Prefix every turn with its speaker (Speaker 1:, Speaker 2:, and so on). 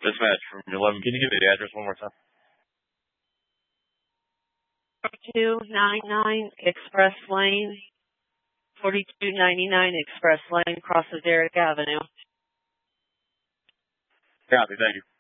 Speaker 1: Dispatch from 11. Can you give me the address one more time?
Speaker 2: 4299 Express Lane, 4299 Express Lane, crosses Derrick Avenue.
Speaker 1: Copy, thank you.